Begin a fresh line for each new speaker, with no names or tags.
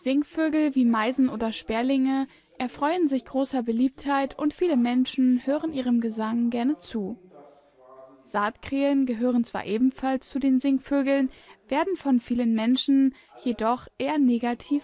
Singvögel wie Meisen oder Sperlinge erfreuen sich großer Beliebtheit und viele Menschen hören ihrem Gesang gerne zu. Saatkrähen gehören zwar ebenfalls zu den Singvögeln, werden von vielen Menschen jedoch eher negativ